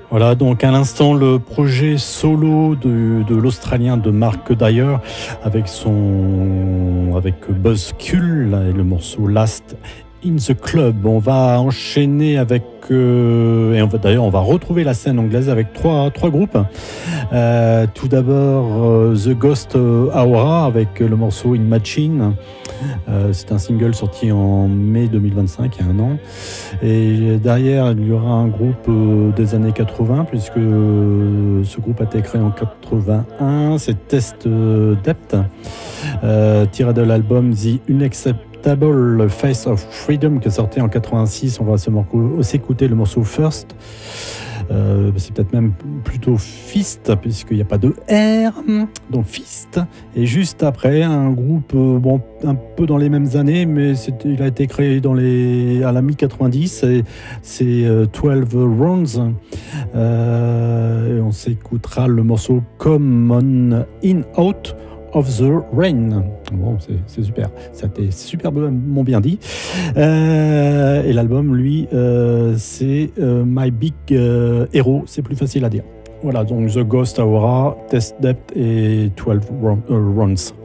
Voilà, donc à l'instant, le projet solo de l'Australien de Mark Dyer avec Buzzkill et le morceau Last in the Club. On va enchaîner avec d'ailleurs on va retrouver la scène anglaise avec trois groupes. Tout d'abord The Ghost Aura avec le morceau Imagine. C'est un single sorti en mai 2025, il y a un an. Et derrière, il y aura un groupe des années 80, puisque ce groupe a été créé en 81. C'est Test Depth, tiré de l'album The Unacceptable Face of Freedom, qui est sorti en 86. On va s'écouter le morceau First. C'est peut-être même plutôt Fist, puisqu'il n'y a pas de R, donc Fist. Et juste après, un groupe un peu dans les mêmes années, mais il a été créé à la mi-90, c'est 12 Rounds. Et on s'écoutera le morceau Come On In Out of the Rain. Bon, c'est super. Ça a été superbement bien dit. Et l'album, lui, c'est My Big Hero. C'est plus facile à dire. Voilà, donc The Ghost Aura, Test Depth et 12 Runs.